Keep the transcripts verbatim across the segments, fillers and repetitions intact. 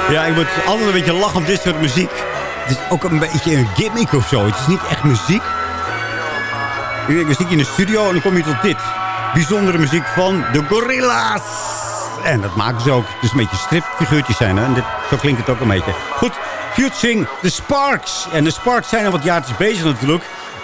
Ja, ik moet altijd een beetje lachen om dit soort muziek. Het is ook een beetje een gimmick of zo. Het is niet echt muziek. Dan zit je in de studio en dan kom je tot dit. Bijzondere muziek van de Gorilla's. En dat maken ze ook. Het is een beetje stripfiguurtjes zijn. Hè? En dit, zo klinkt het ook een beetje. Goed, Fusing The Sparks. En de Sparks zijn al wat jaartjes bezig natuurlijk.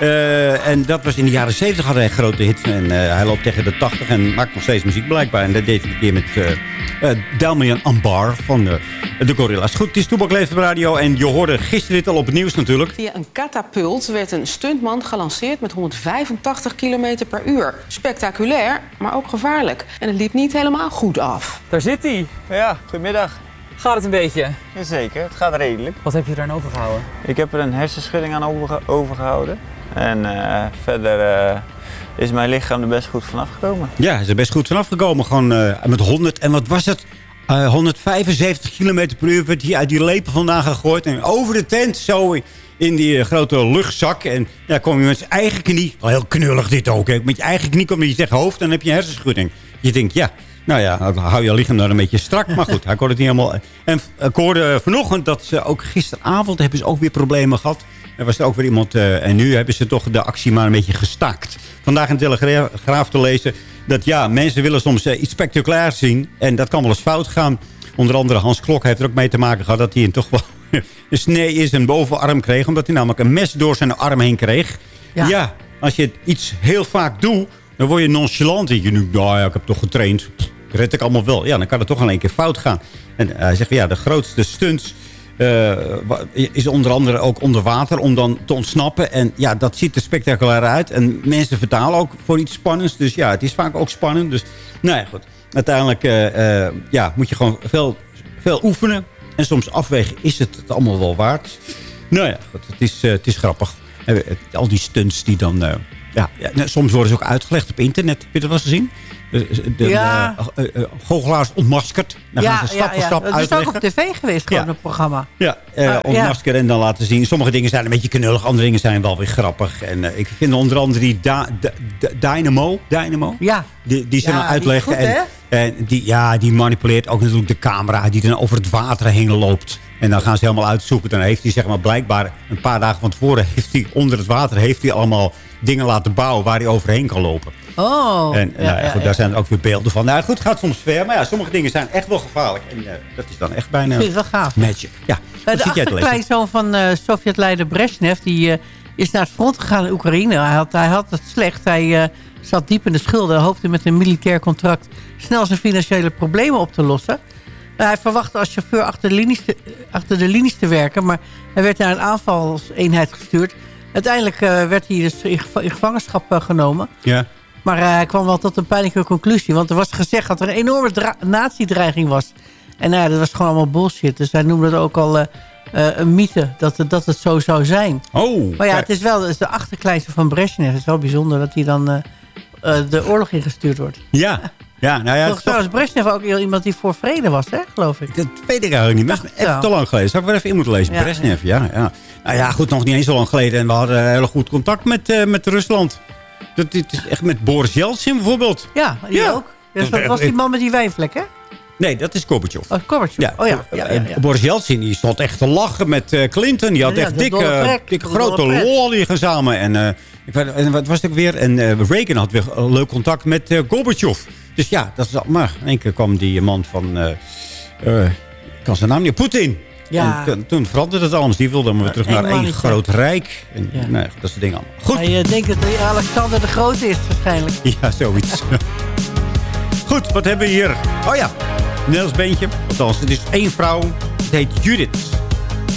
Uh, en dat was in de jaren zeventig had hij een grote hit. En uh, hij loopt tegen de tachtig en maakt nog steeds muziek blijkbaar. En dat deed hij een keer met uh, uh, Damian Ambar van uh, de Gorilla's. Goed, het is Toebak Leeft op Radio. En je hoorde gisteren dit al op het nieuws natuurlijk. Via een katapult werd een stuntman gelanceerd met honderdvijfentachtig kilometer per uur. Spectaculair, maar ook gevaarlijk. En het liep niet helemaal goed af. Daar zit hij. Ja, goedemiddag. Gaat het een beetje? Jazeker, het gaat redelijk. Wat heb je er aan overgehouden? Ik heb er een hersenschudding aan overge overgehouden. En uh, verder uh, is mijn lichaam er best goed vanaf gekomen. Ja, hij is er best goed vanaf gekomen. Gewoon uh, met honderd, en wat was het? Uh, honderdvijfenzeventig kilometer per uur werd hij uit die lepel vandaan gegooid. En over de tent, zo in die uh, grote luchtzak. En ja, kom je met zijn eigen knie. Wel heel knullig dit ook. Hè? Met je eigen knie kom je je tegen hoofd en dan heb je een hersenschudding. Je denkt, ja... Nou ja, dan hou je lichaam dan een beetje strak. Maar goed, hij kon het niet helemaal... En ik hoorde vanochtend dat ze ook gisteravond... hebben ze ook weer problemen gehad. Er was er ook weer iemand... Uh, en nu hebben ze toch de actie maar een beetje gestaakt. Vandaag in de Telegraaf te lezen... dat ja, mensen willen soms uh, iets spectaculairs zien. En dat kan wel eens fout gaan. Onder andere Hans Klok heeft er ook mee te maken gehad... dat hij een toch wel een snee in zijn bovenarm kreeg. Omdat hij namelijk een mes door zijn arm heen kreeg. Ja, ja als je iets heel vaak doet... dan word je nonchalant. En je nu, nou ja, ik heb toch getraind... red ik allemaal wel. Ja, dan kan het toch alleen een keer fout gaan. En uh, hij zegt, ja, de grootste stunts uh, is onder andere ook onder water om dan te ontsnappen. En ja, dat ziet er spectaculair uit. En mensen vertalen ook voor iets spannends. Dus ja, het is vaak ook spannend. Dus, nou ja, goed. Uiteindelijk uh, uh, ja, moet je gewoon veel, veel oefenen. En soms afwegen, is het het allemaal wel waard? Nou ja, goed. Het is, uh, het is grappig. Uh, al die stunts die dan... Uh, ja, ja, soms worden ze ook uitgelegd op internet. Heb je dat wel eens gezien? De, de ja. uh, uh, goochelaars ontmaskerd. Dan ja, gaan ze stap ja, voor ja. stap dat uitleggen. Dat is ook op tv geweest, gewoon ja. een programma. Ja, uh, uh, ontmaskeren en dan laten zien. Sommige dingen zijn een beetje knullig. Andere dingen zijn wel weer grappig. En uh, ik vind onder andere die da, da, da, Dynamo. Dynamo. Ja. Die, die ze ja, dan uitleggen. Die is goed, en, en die, ja, die manipuleert ook natuurlijk de camera. Die dan over het water heen loopt. En dan gaan ze helemaal uitzoeken. Dan heeft hij zeg maar blijkbaar een paar dagen van tevoren... heeft hij onder het water heeft hij allemaal dingen laten bouwen... waar hij overheen kan lopen. Oh. En ja, nou, ja, ja, goed, ja. daar zijn ook weer beelden van. Nou goed, het gaat soms ver. Maar ja, sommige dingen zijn echt wel gevaarlijk. En uh, dat is dan echt bijna... Ik vind het wel gaaf. Magic. Ja, Uh, de achterkleinzoon van uh, Sovjet-leider Brezhnev... die uh, is naar het front gegaan in Oekraïne. Hij had, hij had het slecht. Hij uh, zat diep in de schulden. Hij hoopte met een militair contract... snel zijn financiële problemen op te lossen. Uh, hij verwachtte als chauffeur achter de, linies te, achter de linies te werken... maar hij werd naar een aanvalseenheid gestuurd. Uiteindelijk uh, werd hij dus in, in gevangenschap uh, genomen. Ja. Maar uh, hij kwam wel tot een pijnlijke conclusie. Want er was gezegd dat er een enorme nazi-dreiging was... En nou ja, dat was gewoon allemaal bullshit. Dus hij noemde het ook al uh, uh, een mythe dat het, dat het zo zou zijn. Oh, maar ja, kijk. het is wel het is de achterkleinste van Brezhnev. Het is wel bijzonder dat hij dan uh, uh, de oorlog ingestuurd wordt. Ja, ja, nou ja. Volgens mij was Brezhnev ook iemand die voor vrede was, hè, geloof ik. Dat weet ik eigenlijk niet. Maar het is even te lang geleden. Zou ik weer even in moeten lezen. Ja, Brezhnev, ja. ja. Nou ja, goed, nog niet eens zo lang geleden. En we hadden heel goed contact met, uh, met Rusland. Dat, dit is echt met Boris Yeltsin bijvoorbeeld. Ja, die ja. ook. Dus dat was die man met die wijnvlek, hè? Nee, dat is Gorbachev. Oh, Gorbachev. Ja. Oh ja. ja, ja, ja. Boris Yeltsin die stond echt te lachen met uh, Clinton. Die had Ja, echt de dolle dikke, trek, dikke de grote dolle pret. lol die gaan samen. En, uh, ik weet, en wat was het ook weer? En uh, Reagan had weer een leuk contact met uh, Gorbachev. Dus ja, dat is al, maar in één keer kwam die man van... Uh, uh, ik kan zijn naam niet... Poetin. Ja. En toen, toen veranderde het alles. Die wilde maar weer terug naar één groot rijk. En, Ja. nee, dat soort dingen allemaal. Goed. Hij uh, denkt dat hij Alexander de Grote is, waarschijnlijk. Ja, zoiets. Goed, wat hebben we hier? Oh ja, een Nederlands beentje. Althans, het is één vrouw. Het heet Judith.